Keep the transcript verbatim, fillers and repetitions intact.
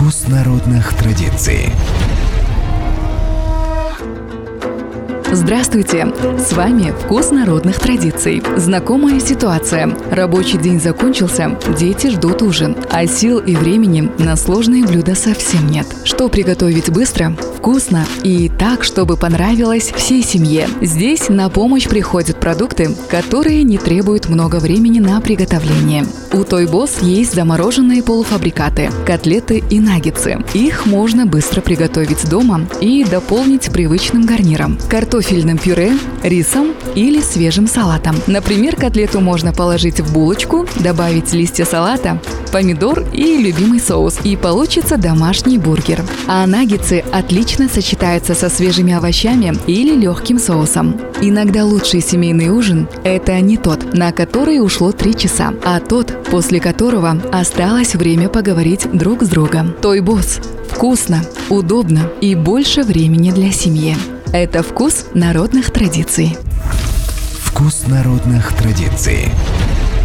Вкус народных традиций. Здравствуйте! С вами «Вкус народных традиций». Знакомая ситуация. Рабочий день закончился, дети ждут ужин, а сил и времени на сложные блюда совсем нет. Что приготовить быстро, вкусно и так, чтобы понравилось всей семье? Здесь на помощь приходят продукты, которые не требуют много времени на приготовление. У Той Босс есть замороженные полуфабрикаты, котлеты и наггетсы. Их можно быстро приготовить дома и дополнить привычным гарниром – картофельным пюре, рисом или свежим салатом. Например, котлету можно положить в булочку, добавить листья салата, помидор и любимый соус, и получится домашний бургер. А наггетсы отлично сочетаются со свежими овощами или легким соусом. Иногда лучший семейный ужин – это не тот, на который ушло три часа, а тот, после которого осталось время поговорить друг с другом. Той Босс. Вкусно, удобно и больше времени для семьи. Это вкус народных традиций. Вкус народных традиций.